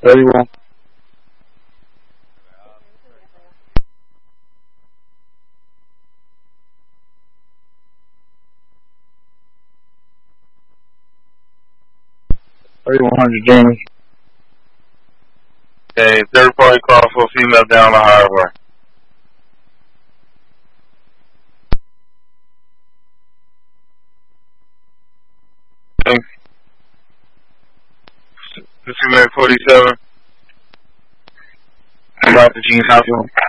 31. Jamie. Okay, third party call for a female down the highway. Thanks. This is 47. Dr. Gene, how's it going?